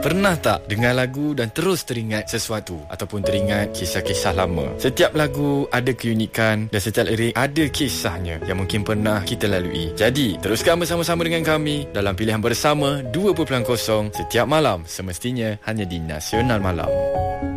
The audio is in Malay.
Pernah tak dengar lagu dan terus teringat sesuatu ataupun teringat kisah-kisah lama? Setiap lagu ada keunikan dan setiap lirik ada kisahnya yang mungkin pernah kita lalui. Jadi, teruskan bersama-sama dengan kami dalam Pilihan Bersama 2.0 setiap malam, semestinya hanya di Nasional Malam.